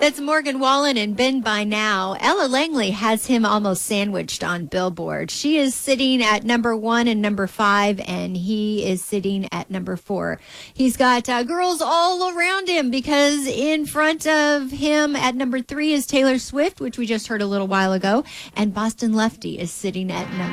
That's Morgan Wallen and Ben By Now. Ella Langley has him almost sandwiched on Billboard. She is sitting at number 1 and number 5, and he is sitting at number 4. He's got girls all around him because in front of him at number 3 is Taylor Swift, which we just heard a little while ago, and Boston Lefty is sitting at number